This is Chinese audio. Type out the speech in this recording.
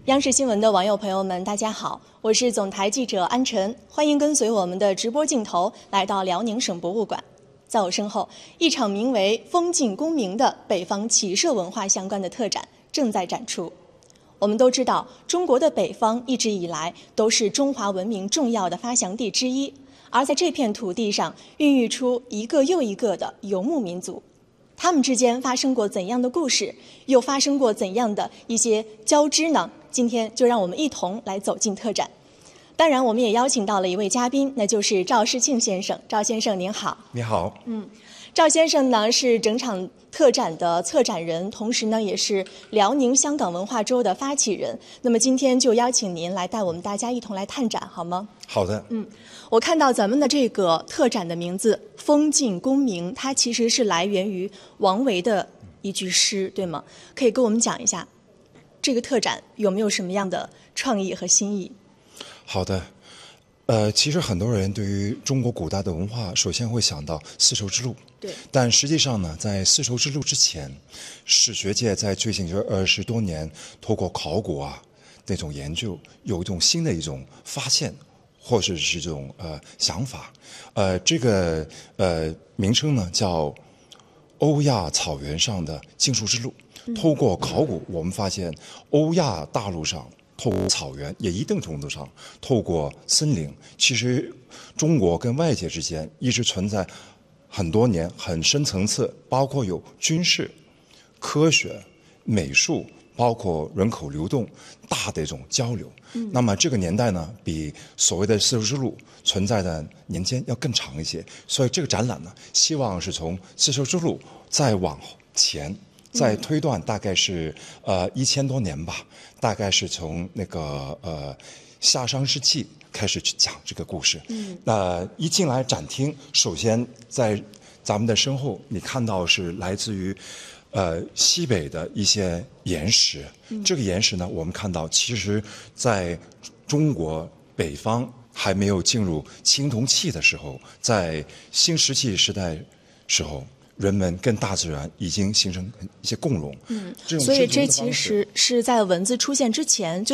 央视新闻的网友朋友们，大家好，我是总台记者安晨，欢迎跟随我们的直播镜头来到辽宁省博物馆。在我身后，一场名为“风景公明”的北方骑射文化相关的特展正在展出。我们都知道，中国的北方一直以来都是中华文明重要的发祥地之一，而在这片土地上孕育出一个又一个的游牧民族。他们之间发生过怎样的故事，又发生过怎样的一些交织呢？今天就让我们一同来走进特展。当然，我们也邀请到了一位嘉宾，那就是赵世庆先生。赵先生您好。 你好。 赵先生呢是整场特展的策展人，同时呢也是辽宁香港文化周的发起人。那么今天就邀请您来带我们大家一同来探展，好吗？ 好的。 我看到咱们的这个特展的名字“风景公明”，它其实是来源于王维的一句诗，对吗？可以跟我们讲一下这个特展有没有什么样的创意和新意？ 好的。其实很多人对于中国古代的文化，首先会想到丝绸之路。 对。 但实际上呢，在丝绸之路之前，史学界在最近20多年，透过考古那种研究，有一种新的一种发现，或者是这种想法。这个名称呢叫欧亚草原上的经术之路。透过考古，我们发现欧亚大陆上，透过草原，也一定程度上透过森林，其实中国跟外界之间一直存在很多年很深层次，包括有军事、科学、美术，包括人口流动大的一种交流。那么这个年代呢，比所谓的丝绸之路存在的年间要更长一些。所以这个展览呢，希望是从丝绸之路再往前再推断，大概是1000多年吧，大概是从那个夏商之际开始去讲这个故事。一进来展厅，首先在咱们的身后，你看到是来自于西北的一些岩石。这个岩石呢，我们看到其实在中国北方还没有进入青铜器的时候，在新石器时代时候，人们跟大自然已经形成一些共融。 所以这其实是在文字出现之前就